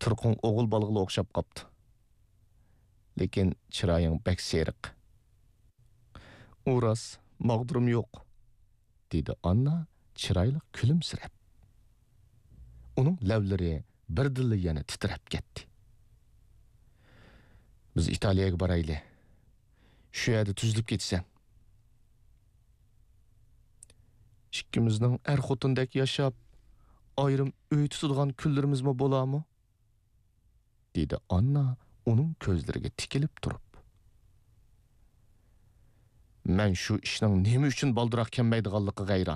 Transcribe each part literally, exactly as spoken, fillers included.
turqun o'g'il balığıla o'xshab qopti. Lekin chiroying bek seriq. Uras, mağdurum yo'q, dedi Anna chiroyli kulimsirab. Uning lavlari birdilla yana titrab ketdi. Biz Italiyaga borayli. Shu yerda tuzilib ketsan. Ikkimizning er xotindek yashab, ayrim uy tutadigan kunlarimizmi bo'larmi? dedi Anna uning ko'zlariga tikilib turib. Men shu ishning nima uchun baldiroq kelmaydiganligiga hayron.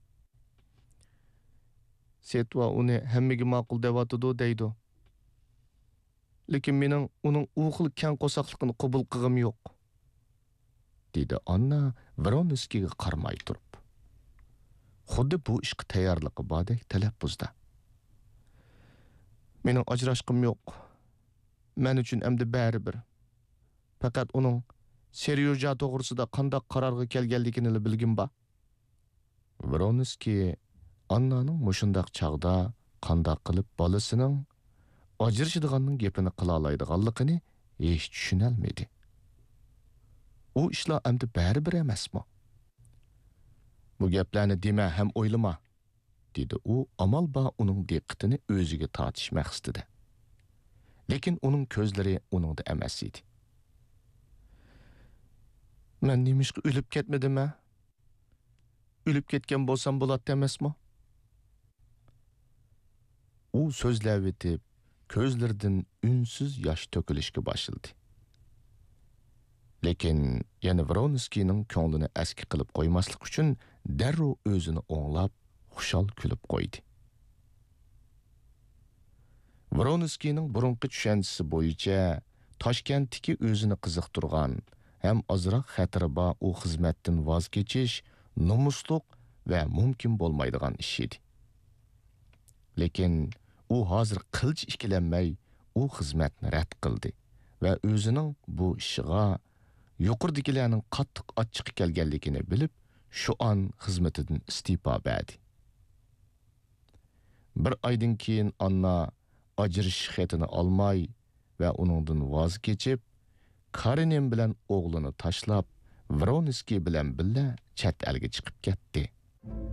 Setva uni hammaga ma'qul deyotdi deydi. Lekin mening uning u xil keng qo'saqligini qabul qilgim yo'q, dedi Anna Vronskiga qaramay turib. Xuddi bu ishga tayyorligi bordek talaffuzda. Mening ajrashqim yo'q. Men uchun endi baribir. Faqat uning Seryoja to'g'risida qanday qarorga kelganligini bilgim bor. Vronski Annaning mushundaq chaqda qanday qilib bolasining ajrashadiganning gapini qila oladiganligini hech tushuna olmaydi. U ishlar endi baribir emasmi? Bu gaplarni dema ham o'ylama, dedi u amal ba uning diqqatini o'ziga tortish maqsadida. Lekin uning ko'zlari uningda emas edi. Men nimishqa o'lib ketmadim-a? O'lib ketgan bo'lsam bo'ladi emasmi? U so'zlab etib, ko'zlaridan unsiz yosh to'kilishga boshladi. Lekin yana Vronskining ko'nglini aski qilib qo'ymaslik uchun darrov o'zini o'nglab, xushal kulib qo'ydi. Vronskining burunqi tushunchasi bo'yicha Toshkentdagi o'zini qiziqtirgan ham ozroq xatiri bor u xizmatdan voz kechish nomusliq va mumkin bo'lmaydigan ish edi. Lekin u hozir qilch ikkilanmay u xizmatni rad qildi va o'zining bu ishiga yuqoridagilarning qattiq ochiq kelganligini bilib, shu an xizmatidan istifa berdi. Bir oydan keyin Anna ajrish xatini olmay va uningdan voz kechib, Karinem bilan o'g'lini tashlab, Vronski bilan birga chet elga chiqib ketdi.